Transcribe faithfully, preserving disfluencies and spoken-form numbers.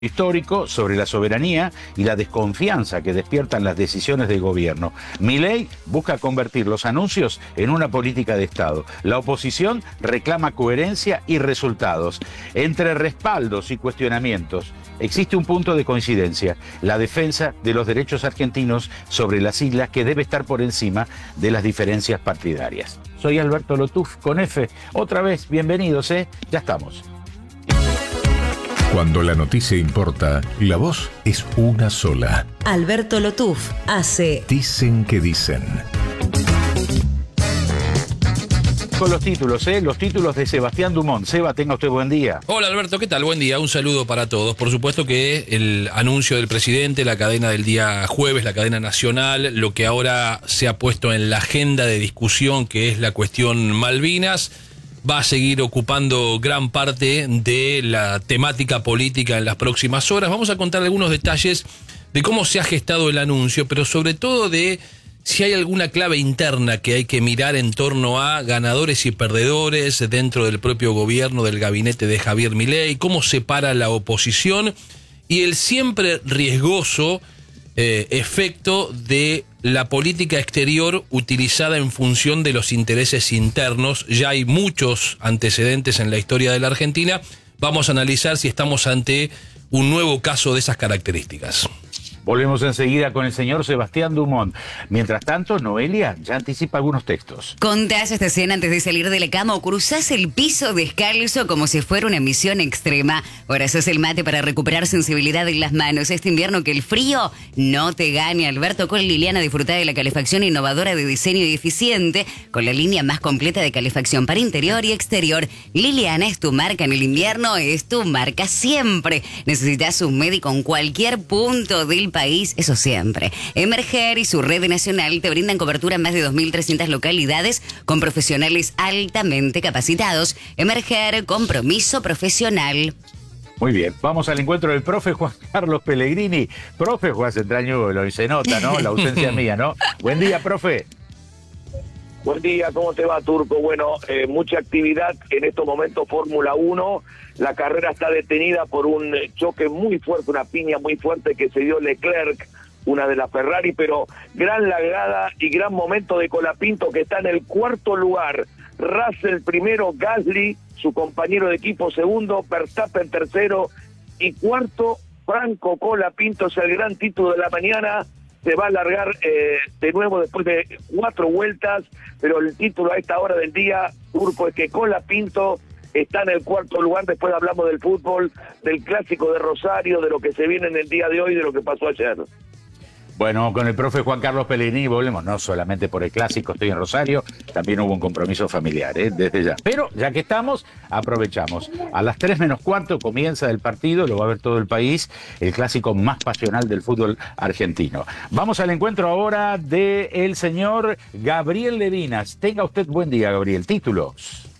histórico sobre la soberanía y la desconfianza que despiertan las decisiones del gobierno. Milei busca convertir los anuncios en una política de Estado. La oposición reclama coherencia y resultados. Entre respaldos y cuestionamientos existe un punto de coincidencia: la defensa de los derechos argentinos sobre las islas, que debe estar por encima de las diferencias partidarias. Soy Alberto Lotuf con F. Otra vez, bienvenidos, ¿eh? Ya estamos. Cuando la noticia importa, la voz es una sola. Alberto Lotuf hace Dicen que dicen. Con los títulos, ¿eh? Los títulos de Sebastián Dumont. Seba, tenga usted buen día. Hola Alberto, ¿qué tal? Buen día, un saludo para todos. Por supuesto que el anuncio del presidente, la cadena del día jueves, la cadena nacional, lo que ahora se ha puesto en la agenda de discusión, que es la cuestión Malvinas, va a seguir ocupando gran parte de la temática política en las próximas horas. Vamos a contar algunos detalles de cómo se ha gestado el anuncio, pero sobre todo de si hay alguna clave interna que hay que mirar en torno a ganadores y perdedores dentro del propio gobierno, del gabinete de Javier Milei, cómo separa la oposición y el siempre riesgoso eh, efecto de la política exterior utilizada en función de los intereses internos. Ya hay muchos antecedentes en la historia de la Argentina. Vamos a analizar si estamos ante un nuevo caso de esas características. Volvemos enseguida con el señor Sebastián Dumont. Mientras tanto, Noelia ya anticipa algunos textos. Contás esta escena antes de salir de la cama o cruzás el piso descalzo como si fuera una misión extrema. Ahora haces el mate para recuperar sensibilidad en las manos. Este invierno que el frío no te gane. Alberto, con Liliana disfruta de la calefacción innovadora de diseño y eficiente, con la línea más completa de calefacción para interior y exterior. Liliana es tu marca en el invierno, es tu marca siempre. Necesitas un médico en cualquier punto del país, eso siempre. Emerger y su red nacional te brindan cobertura en más de dos mil trescientas localidades con profesionales altamente capacitados. Emerger, compromiso profesional. Muy bien, vamos al encuentro del profe Juan Carlos Pellegrini. Profe, Juan, se entrañó, y se nota, ¿no? La ausencia mía, ¿no? Buen día, profe. Buen día, ¿cómo te va, Turco? Bueno, eh, mucha actividad en estos momentos, Fórmula uno. La carrera está detenida por un choque muy fuerte, una piña muy fuerte que se dio Leclerc, una de las Ferrari, pero gran largada y gran momento de Colapinto, que está en el cuarto lugar. Russell primero, Gasly, su compañero de equipo segundo, Verstappen tercero y cuarto, Franco Colapinto. Es el gran título de la mañana. Se va a alargar eh, de nuevo después de cuatro vueltas, pero el título a esta hora del día, Turco, es que Colapinto está en el cuarto lugar. Después hablamos del fútbol, del clásico de Rosario, de lo que se viene en el día de hoy, de lo que pasó ayer. Bueno, con el profe Juan Carlos Pellegrini volvemos, no solamente por el clásico, estoy en Rosario, también hubo un compromiso familiar, ¿eh? Desde ya. Pero ya que estamos, aprovechamos. A las tres menos cuarto comienza el partido, lo va a ver todo el país, el clásico más pasional del fútbol argentino. Vamos al encuentro ahora del señor Gabriel Levinas. Tenga usted buen día, Gabriel. Títulos.